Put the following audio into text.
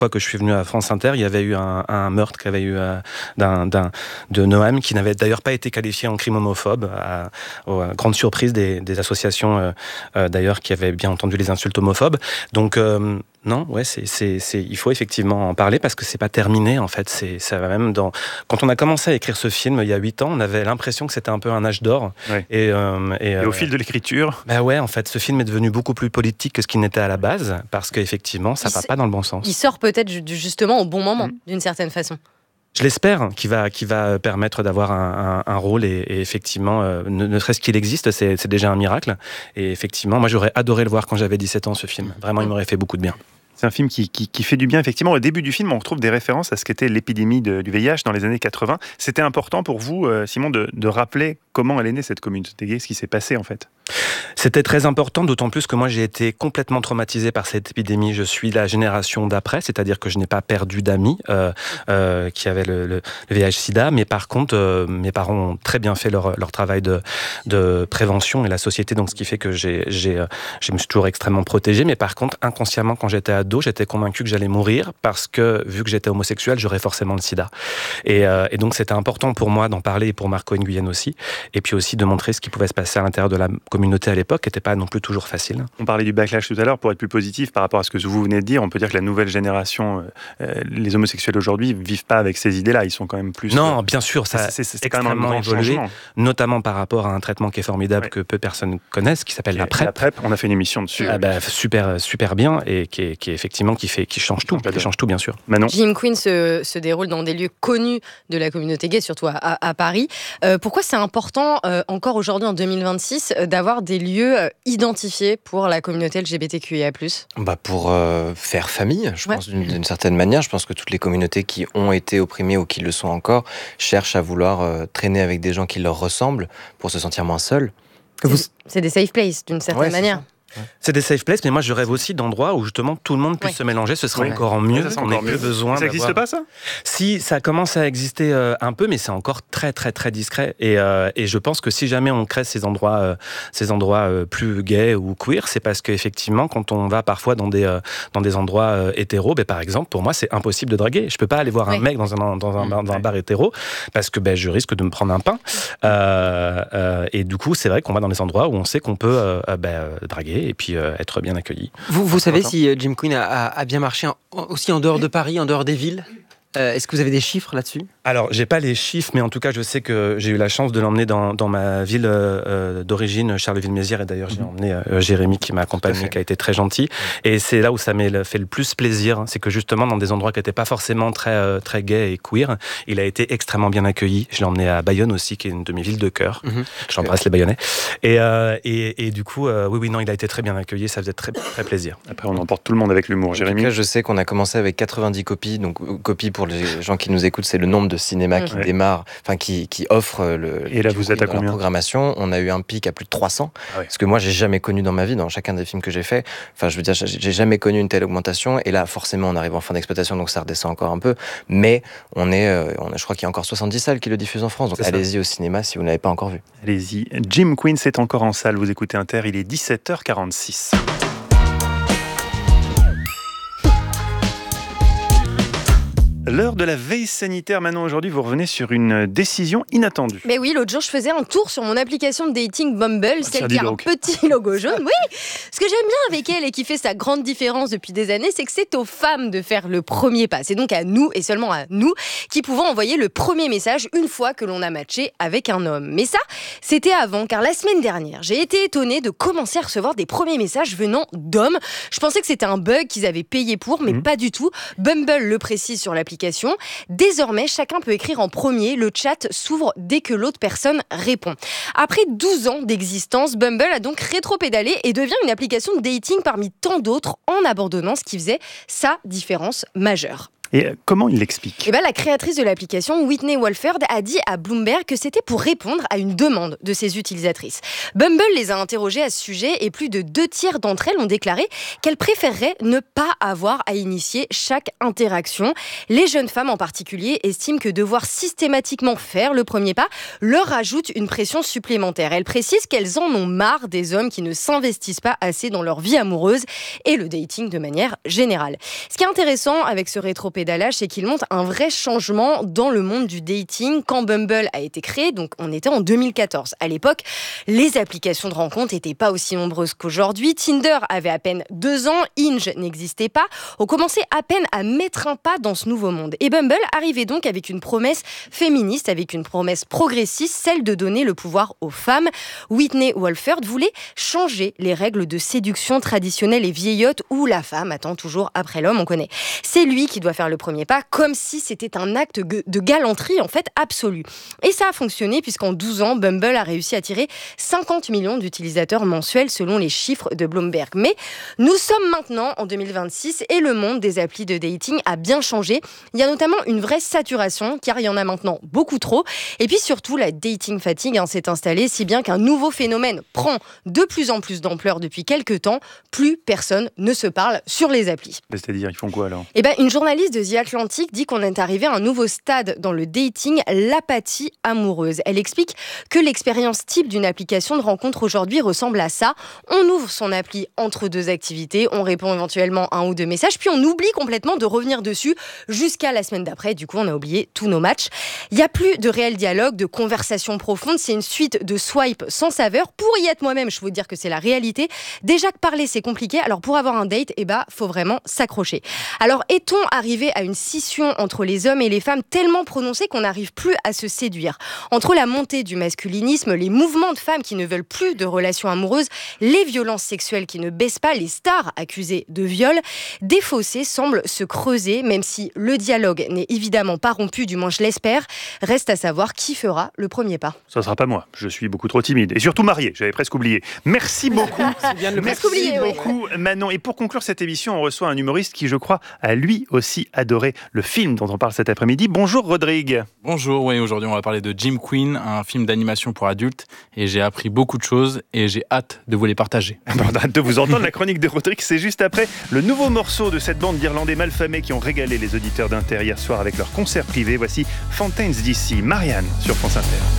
fois que je suis venu à France Inter, il y avait eu un meurtre qui avait eu de Noam, qui n'avait d'ailleurs pas été qualifié en crime homophobe, à grande surprise des associations d'ailleurs qui avaient bien entendu les insultes homophobes. Donc non, ouais, il faut effectivement en parler parce que c'est pas terminé en fait. Ça va même quand on a commencé à écrire ce film il y a 8 ans, on avait l'impression que c'était un peu un âge d'or. Ouais. Et au fil de l'écriture, bah ouais, en fait, ce film est devenu beaucoup plus politique que ce qu'il n'était à la base parce qu'effectivement, ça va pas dans le bon sens. Il sort peut-être justement au bon moment, d'une certaine façon. Je l'espère, qui va permettre d'avoir un rôle et effectivement, ne serait-ce qu'il existe, c'est déjà un miracle. Et effectivement, moi j'aurais adoré le voir quand j'avais 17 ans, ce film. Vraiment, il m'aurait fait beaucoup de bien. C'est un film qui fait du bien, effectivement. Au début du film, on retrouve des références à ce qu'était l'épidémie du VIH dans les années 80. C'était important pour vous, Simon, de rappeler comment elle est née, cette communauté gay, ce qui s'est passé en fait. C'était très important, d'autant plus que moi j'ai été complètement traumatisé par cette épidémie. Je suis la génération d'après, c'est-à-dire que je n'ai pas perdu d'amis qui avaient le VIH/SIDA, mais par contre, mes parents ont très bien fait leur travail de prévention et la société, donc ce qui fait que je me suis toujours extrêmement protégé. Mais par contre, inconsciemment, quand j'étais ado, j'étais convaincu que j'allais mourir parce que, vu que j'étais homosexuel, j'aurais forcément le sida. Et donc c'était important pour moi d'en parler et pour Marco Nguyen aussi, et puis aussi de montrer ce qui pouvait se passer à l'intérieur de la communauté à l'époque, qui n'était pas non plus toujours facile. On parlait du backlash tout à l'heure. Pour être plus positif par rapport à ce que vous venez de dire, on peut dire que la nouvelle génération, les homosexuels aujourd'hui, ne vivent pas avec ces idées-là. Ils sont quand même plus... Non, bien sûr, ça a extrêmement évolué, notamment par rapport à un traitement qui est formidable, que peu de personnes connaissent, qui s'appelle la PrEP. La PrEP, on a fait une émission dessus. Super bien, et qui effectivement qui change tout, bien sûr. Manon. Jim Queen se déroule dans des lieux connus de la communauté gay, surtout à Paris. Pourquoi c'est important, encore aujourd'hui en 2026, d'avoir des lieux identifiés pour la communauté LGBTQIA+. Pour faire famille, je pense, d'une certaine manière. Je pense que toutes les communautés qui ont été opprimées ou qui le sont encore cherchent à vouloir traîner avec des gens qui leur ressemblent pour se sentir moins seuls. C'est des safe places, d'une certaine manière. C'est des safe places, mais moi je rêve aussi d'endroits où justement tout le monde puisse se mélanger. Ce serait encore mieux. On n'a plus besoin. Ça n'existe pas, ça ? Si, ça commence à exister un peu, mais c'est encore très très très discret. Et je pense que si jamais on crée ces endroits plus gays ou queer, c'est parce qu'effectivement, quand on va parfois dans des endroits hétéros, par exemple, pour moi c'est impossible de draguer. Je peux pas aller voir un mec dans un bar hétéro parce que je risque de me prendre un pain. Et du coup, c'est vrai qu'on va dans des endroits où on sait qu'on peut draguer et puis être bien accueilli. Vous savez si Jim Queen a bien marché aussi en dehors de Paris, en dehors des villes ? Est-ce que vous avez des chiffres là-dessus ? Alors, j'ai pas les chiffres, mais en tout cas, je sais que j'ai eu la chance de l'emmener dans ma ville d'origine, Charleville-Mézières, et d'ailleurs, j'ai emmené Jérémy qui m'a accompagné, qui a été très gentil. Et c'est là où ça m'a fait le plus plaisir, c'est que justement, dans des endroits qui n'étaient pas forcément très, très gays et queer, il a été extrêmement bien accueilli. Je l'ai emmené à Bayonne aussi, qui est une de mes villes de cœur. J'embrasse les Bayonnais. Et du coup, il a été très bien accueilli, ça faisait très, très plaisir. Après, on emporte tout le monde avec l'humour. Jérémy ? En tout cas, je sais qu'on a commencé avec 90 copies, donc copies pour les gens qui nous écoutent, c'est le nombre de cinémas qui démarre, qui offre et là, vous êtes à combien ? La programmation. On a eu un pic à plus de 300, parce que moi, j'ai jamais connu dans ma vie, dans chacun des films que j'ai fait. Enfin, je veux dire, j'ai jamais connu une telle augmentation. Et là, forcément, on arrive en fin d'exploitation, donc ça redescend encore un peu. Mais je crois qu'il y a encore 70 salles qui le diffusent en France. Donc allez-y au cinéma si vous ne l'avez pas encore vu. Allez-y. Jim Queen, c'est encore en salle. Vous écoutez Inter, il est 17h46. L'heure de la veille sanitaire. Maintenant, aujourd'hui, vous revenez sur une décision inattendue. Mais oui, l'autre jour, je faisais un tour sur mon application de dating Bumble, celle qui a un petit logo jaune. Oui, ce que j'aime bien avec elle et qui fait sa grande différence depuis des années, c'est que c'est aux femmes de faire le premier pas. C'est donc à nous, et seulement à nous, qui pouvons envoyer le premier message une fois que l'on a matché avec un homme. Mais ça, c'était avant, car la semaine dernière, j'ai été étonnée de commencer à recevoir des premiers messages venant d'hommes. Je pensais que c'était un bug qu'ils avaient payé pour, mais pas du tout. Bumble le précise sur l'application. Désormais, chacun peut écrire en premier. Le chat s'ouvre dès que l'autre personne répond. Après 12 ans d'existence, Bumble a donc rétro-pédalé et devient une application de dating parmi tant d'autres en abandonnant ce qui faisait sa différence majeure. Et comment il l'explique ? La créatrice de l'application, Whitney Wolford, a dit à Bloomberg que c'était pour répondre à une demande de ses utilisatrices. Bumble les a interrogées à ce sujet et plus de 2/3 d'entre elles ont déclaré qu'elles préféreraient ne pas avoir à initier chaque interaction. Les jeunes femmes en particulier estiment que devoir systématiquement faire le premier pas leur rajoute une pression supplémentaire. Elles précisent qu'elles en ont marre des hommes qui ne s'investissent pas assez dans leur vie amoureuse et le dating de manière générale. Ce qui est intéressant avec ce rétropédalage, c'est qu'il montre un vrai changement dans le monde du dating. Quand Bumble a été créé, donc on était en 2014. À l'époque, les applications de rencontres n'étaient pas aussi nombreuses qu'aujourd'hui. Tinder avait à peine 2 ans, Hinge n'existait pas. On commençait à peine à mettre un pas dans ce nouveau monde. Et Bumble arrivait donc avec une promesse féministe, avec une promesse progressiste, celle de donner le pouvoir aux femmes. Whitney Wolford voulait changer les règles de séduction traditionnelles et vieillottes où la femme attend toujours après l'homme, on connaît. C'est lui qui doit faire le premier pas, comme si c'était un acte de galanterie en fait absolu. Et ça a fonctionné puisqu'en 12 ans, Bumble a réussi à attirer 50 millions d'utilisateurs mensuels selon les chiffres de Bloomberg. Mais nous sommes maintenant en 2026 et le monde des applis de dating a bien changé. Il y a notamment une vraie saturation car il y en a maintenant beaucoup trop. Et puis surtout, la dating fatigue s'est installée si bien qu'un nouveau phénomène prend de plus en plus d'ampleur depuis quelques temps. Plus personne ne se parle sur les applis. C'est-à-dire, ils font quoi alors ? Une journaliste de The Atlantic dit qu'on est arrivé à un nouveau stade dans le dating, l'apathie amoureuse. Elle explique que l'expérience type d'une application de rencontre aujourd'hui ressemble à ça. On ouvre son appli entre 2 activités, on répond éventuellement 1 ou 2 messages, puis on oublie complètement de revenir dessus jusqu'à la semaine d'après. Du coup, on a oublié tous nos matchs. Il n'y a plus de réel dialogue, de conversation profonde. C'est une suite de swipes sans saveur. Pour y être moi-même, je peux vous dire que c'est la réalité. Déjà que parler, c'est compliqué. Alors pour avoir un date, faut vraiment s'accrocher. Alors est-on arrivé à une scission entre les hommes et les femmes tellement prononcée qu'on n'arrive plus à se séduire ? Entre la montée du masculinisme, les mouvements de femmes qui ne veulent plus de relations amoureuses, les violences sexuelles qui ne baissent pas, les stars accusées de viol, des fossés semblent se creuser, même si le dialogue n'est évidemment pas rompu, du moins je l'espère. Reste à savoir qui fera le premier pas. Ça ne sera pas moi, je suis beaucoup trop timide. Et surtout marié, j'avais presque oublié. Merci beaucoup. Merci beaucoup Manon. Et pour conclure cette émission, on reçoit un humoriste qui, je crois, a lui aussi adoré le film dont on parle cet après-midi. Bonjour Rodrigue. Bonjour, oui, aujourd'hui on va parler de Jim Queen, un film d'animation pour adultes. Et j'ai appris beaucoup de choses et j'ai hâte de vous les partager. On a hâte de vous entendre. La chronique de Rodrigue, c'est juste après le nouveau morceau de cette bande d'Irlandais malfamés qui ont régalé les auditeurs d'Inter hier soir avec leur concert privé. Voici Fountains DC, Marianne sur France Inter.